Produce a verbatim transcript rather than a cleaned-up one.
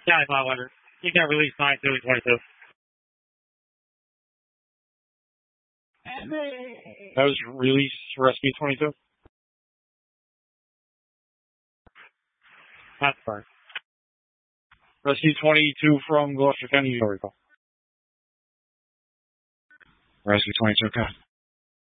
Yeah, I thought whether you got released nine two twenty-two. That was release Rescue twenty-two? That's fine. Rescue twenty-two from Gloucester County, you recall. Rescue twenty-two, okay.